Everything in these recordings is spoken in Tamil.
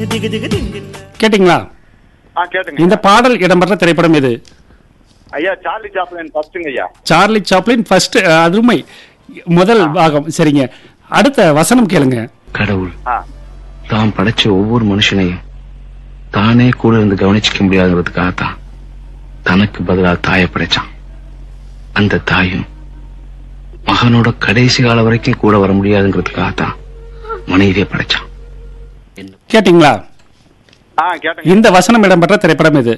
கேட்டிங்களா? கேட்டுங்க. இந்த பாடல் இடம்பெற்ற திரைப்படம் எது? ஐயா சார்லி சாப்ளின் ஃபர்ஸ்ட்ங்க ஐயா. சார்லி சாப்ளின் ஃபர்ஸ்ட், அருமை, முதல் பாகம். சரிங்க, அடுத்த வசனம் கேளுங்க. கடவுள் தான் படைச்ச ஒவ்வொரு மனுஷனையும் தானே கூட இருந்து கவனிச்சிக்க முடியாதுங்கிறதுக்காகத்தான் தனக்கு பதிலாக தாயை படைச்சான். அந்த தாயும் மகனோட கடைசி கால வரைக்கும் கூட வர முடியாதுங்கிறதுக்காகத்தான் மனைவியை படைச்சான். கேட்டிங்களா? கேட்டுங்க. இந்த வசனம் இடம்பெற்ற திரைப்படம் எது?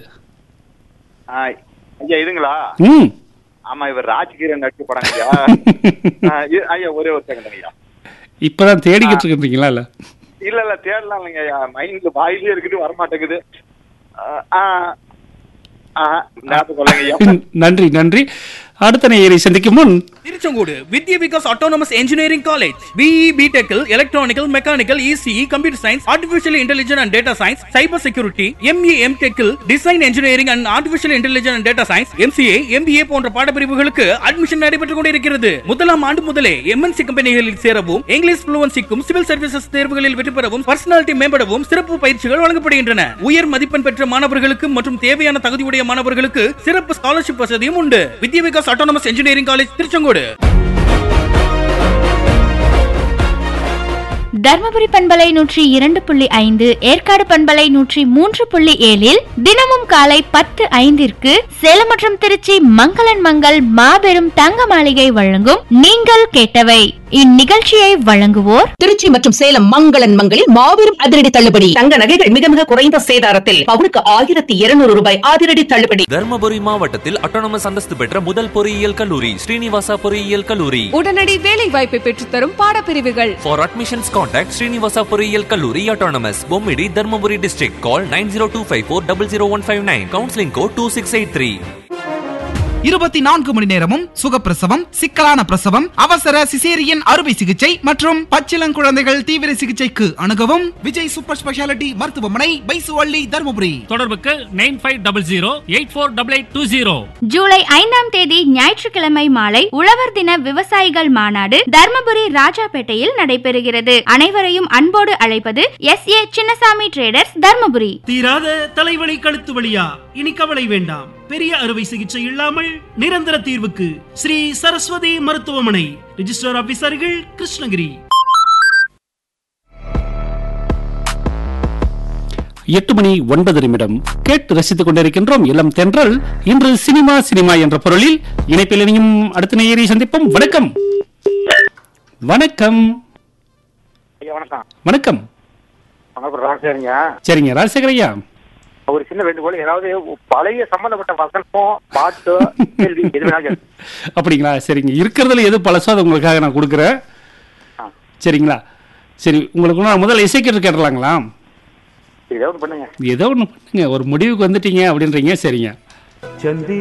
ஐயா இதுங்களா? ம். ஆமா, இவர் ராஜ்கிரண் நடிச்ச படம் ஐயா. ஐயா ஒரே ஒரு செகண்ட் ஐயா. இப்பதான் தேடிக்கிட்டு இருக்கீங்களா? இல்ல இல்ல தேடலாம் இல்லைங்க ஐயா, மைண்ட்ல வாயிலே இருக்குது, வரமாட்டேங்குது. நன்றி நன்றி. அடுத்த நேயரை சந்திக்கும் முன் திருச்செங்கோடு வித்யா Vikas autonomous engineering college BE பிடெக்கில் electronical mechanical ECE computer science artificial intelligence and data science cyber security ME எம்டெக்கில் design engineering and artificial intelligence and data science MCA MBA போன்ற பாடப்பிரிவுகளுக்கு அட்மிஷன் நடைபெற்றுக் கொண்டிருக்கிறது. முதலாம் ஆண்டு முதலே எம்என்சி கம்பெனிகளில் சேரவும் இங்கிலீஷ் ஃப்ளூவன்சிக்கும் சிவில் சர்வீசஸ் தேர்வுகளில் வெற்றி பெறவும் பர்சனாலிட்டி மேம்படவும் சிறப்பு பயிற்சிகள் வழங்கப்படுகின்றன. உயர் மதிப்பெண் பெற்ற மாணவர்களுக்கு மற்றும் தேவையான தகுதியுடைய மாணவர்களுக்கு சிறப்பு ஸ்காலர்ஷிப் வசதியும் உண்டு. வித்யா Vikas autonomous engineering college Tiruchengode. Dharmapuri பண்பலை 102.5, ஏற்காடு பண்பலை 103.7 தினமும் காலை 10:05 சேலம் மற்றும் திருச்சி மங்களன் மங்கள் மாபெரும் தங்க மாளிகை வழங்கும் நீங்கள் கேட்டவை. இந்நிகழ்ச்சியை வழங்குவோர் திருச்சி மற்றும் சேலம் மங்களன் மங்களில் மாபெரும் அதிரடி தள்ளுபடி. தங்க நகைகள் மிக மிக குறைந்த சேதாரத்தில் பவுனுக்கு 1200 ரூபாய் அதிரடி தள்ளுபடி. தர்மபுரி மாவட்டத்தில் ஆட்டோனமஸ் அந்தஸ்து பெற்ற முதல் பொறியியல் கல்லூரி ஸ்ரீனிவாசா பொறியியல் கல்லூரி. உடனடி வேலை வாய்ப்பை பெற்றுத்தரும் பாடப்பிரிவுகள். For admissions contact ஸ்ரீனிவாசா பொறியியல் கல்லூரி autonomous Bommidi Dharmapuri district. Call 9025400159. Counseling code 2683. 24 மணி நேரமும் சுகப்பிரசவம், சிக்கலான பிரசவம், அவசர சிசேரியன் அறுவை சிகிச்சை மற்றும் பச்சிளங்குழந்தைகள் தீவிர சிகிச்சைக்கு அணுகவும் விஜய் சூப்பர் ஸ்பெஷாலிட்டி மருத்துவமனை, பைசுவள்ளி, தர்மபுரி. தொடர்புக்கு 9500848820. ஜூலை 5ஆம் தேதி ஞாயிற்றுக்கிழமை மாலை உழவர் தின விவசாயிகள் மாநாடு தர்மபுரி ராஜாபேட்டையில் நடைபெறுகிறது. அனைவரையும் அன்போடு அழைப்பது SA சின்னசாமி ட்ரேடர்ஸ், தர்மபுரி. தீராத தலைவலி கழுத்து வலியா? இனி கவலை வேண்டாம். பெரிய அறுவை சிகிச்சை இல்லாமல் நிரந்தர தீர்வுக்கு ஸ்ரீ சரஸ்வதி மருத்துவமனை. ரிஜிஸ்டர் ஆபீசர்கள் கிருஷ்ணகிரி. 8:09 கேட்டு ரசித்துக் கொண்டிருக்கின்றோம் இளம் தென்றல். இன்று சினிமா சினிமா என்ற பொருளில் இணைப்பில் இணையும் அடுத்த நேயரை சந்திப்போம். வணக்கம். வணக்கம். வணக்கம். சரிங்க ராஜசேகர் ஐயா, ஒரு சின்ன வேண்டுகோள், ஏதாவது பழைய சம்பந்தப்பட்ட வசனம், பாட்டு, கேள்வி எது வேணாலும். அப்படிங்களா? சரிங்க, இருக்கிறதுல எது பழசோ அது உங்களுக்காக நான் கொடுக்குறேன். சரிங்களா? சரி, உங்களுக்கு நான் முதல்ல இசைக்கிட்டு கேட்டலாங்களா? ஏதோ ஒன்று பண்ணுங்க. ஏதோ ஒன்று பண்ணுங்க, ஒரு முடிவுக்கு வந்துட்டீங்க அப்படின்றீங்க. சரிங்க.